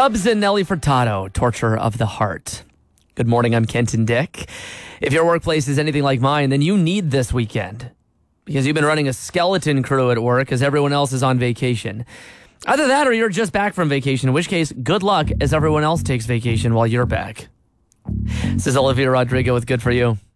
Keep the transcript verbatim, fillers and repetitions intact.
Stubbs and Nelly Furtado, Torture of the Heart. Good morning, I'm Kenton Dick. If your workplace is anything like mine, then you need this weekend because you've been running a skeleton crew at work as everyone else is on vacation. Either that or you're just back from vacation, in which case, good luck as everyone else takes vacation while you're back. This is Olivia Rodrigo with Good For You.